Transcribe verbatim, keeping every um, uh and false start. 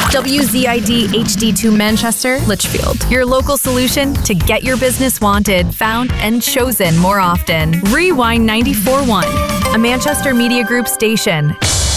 W Z I D H D two Manchester, Litchfield. Your local solution to get your business wanted, found, and chosen more often. Rewind ninety-four point one, a Manchester Media Group station.